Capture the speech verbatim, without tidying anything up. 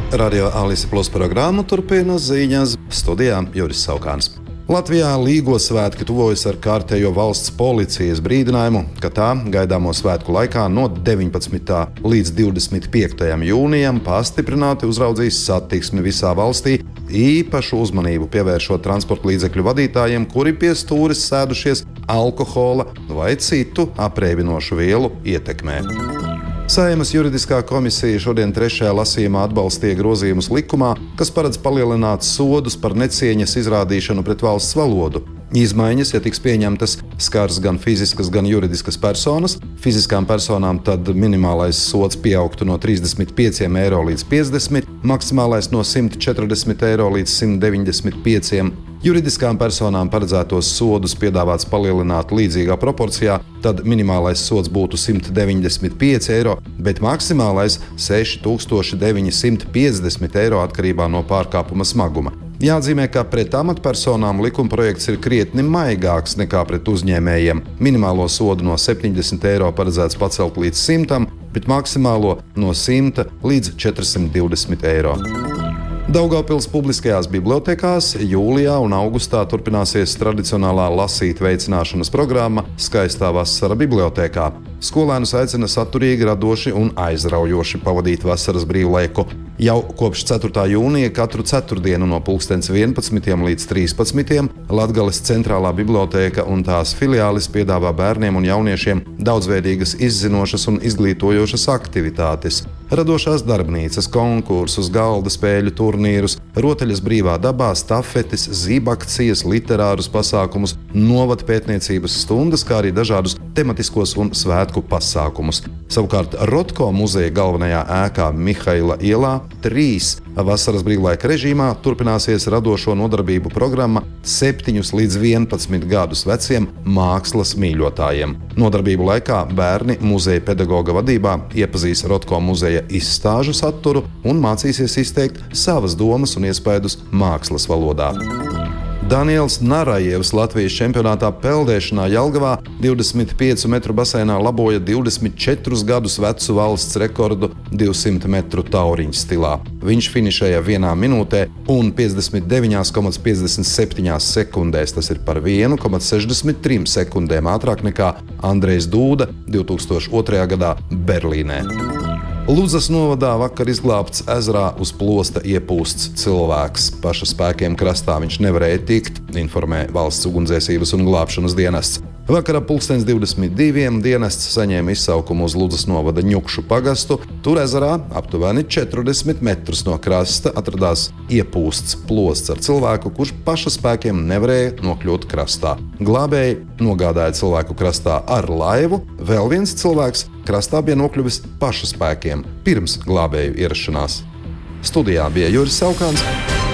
Radio Alise Plus programmu turpina ziņas studijā Juris Saukāns. Latvijā Līgo svētki tuvojas ar kārtējo valsts policijas brīdinājumu, ka tā gaidāmo svētku laikā no deviņpadsmitā līdz divdesmit piektajam jūnijam pastiprināti uzraudzīs satiksmi visā valstī, īpašu uzmanību pievēršot transporta līdzekļu vadītājiem, kuri pie stūres sēdušies alkohola vai citu apreibinošu vielu ietekmē. Saeimas juridiskā komisija šodien trešajā lasījumā atbalstīja grozījumus likumā, kas paredz palielināt sodus par necieņas izrādīšanu pret valsts valodu. Izmaiņas, ja tiks pieņemtas, skars gan fiziskas, gan juridiskas personas. Fiziskām personām tad minimālais sods pieaugtu no trīsdesmit pieciem eiro līdz piecdesmit, maksimālais no simt četrdesmit eiro līdz simt deviņdesmit pieciem. Juridiskām personām paredzētos sodus piedāvāts palielināt līdzīgā proporcijā, tad minimālais sods būtu simt deviņdesmit pieci eiro, bet maksimālais seši tūkstoši deviņi simti piecdesmit eiro atkarībā no pārkāpuma smaguma. Jāatzīmē, ka pret amatpersonām likumprojekts ir krietni maigāks nekā pret uzņēmējiem. Minimālo sodu no septiņdesmit eiro paredzēts pacelt līdz simtam, bet maksimālo no simta līdz četrsimt divdesmit eiro. Daugavpils publiskajās bibliotēkās jūlijā un augustā turpināsies tradicionālā lasīt veicināšanas programma Skaistā vasara bibliotēkā. Skolēnus aicina saturīgi, radoši un aizraujoši pavadīt vasaras brīvlaiku. Jau kopš ceturtā jūnija katru ceturtdienu no pulkstens vienpadsmitiem līdz trīspadsmitiem Latgales centrālā bibliotēka un tās filiālis piedāvā bērniem un jauniešiem daudzveidīgas izzinošas un izglītojošas aktivitātes. Radošās darbnīcas, konkursus, galda spēļu turnīrus, rotaļas brīvā dabā, stafetes, zībakcijas, literārus pasākumus, novadpētniecības stundas, kā arī dažādus tematiskos un svētku pasākumus. Savukārt Rotko muzeja galvenajā ēkā Mihaila ielā trīs vasaras brīvlaika režīmā turpināsies radošo nodarbību programma septiņus līdz vienpadsmit gadus veciem mākslas mīļotājiem. Nodarbību laikā bērni muzeja pedagoga vadībā iepazīs Rotko muzeja izstāžu saturu un mācīsies izteikt savas domas un iespaidus mākslas valodā. Daniels Narajevs Latvijas čempionātā peldēšanā Jelgavā divdesmit piecu metru baseinā laboja divdesmit četrus gadus vecu valsts rekordu divsimt metru tauriņu stilā. Viņš finišēja vienā minūtē un piecdesmit deviņās komats piecdesmit septiņās sekundēs. Tas ir par vienu komats sešdesmit trim sekundēm ātrāk nekā Andrejs Dūda divi tūkstoši otrajā gadā Berlīnē. Ludzas novadā vakar izglābts ezerā uz plosta iepūsts cilvēks. Paša spēkiem krastā viņš nevarēja tikt, informē Valsts ugunsdzēsības un glābšanas dienests. Vakarā pulkstens divdesmit diviem dienests saņēma izsaukumu uz Ludzas novada Ņukšu pagastu. Tur ezerā aptuveni četrdesmit metrus no krasta atradās iepūsts plosts ar cilvēku, kurš paša spēkiem nevarēja nokļūt krastā. Glābēji nogādāja cilvēku krastā ar laivu, vēl viens cilvēks krastā bija nokļuvis paša spēkiem pirms glābēju ierašanās. Studijā bija Juris Saukāns.